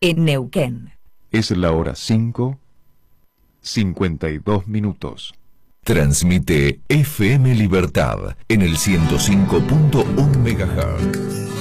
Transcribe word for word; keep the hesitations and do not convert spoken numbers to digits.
en Neuquén. Es la hora cinco, cincuenta y dos minutos. Transmite F M Libertad en el ciento cinco punto uno megahertz.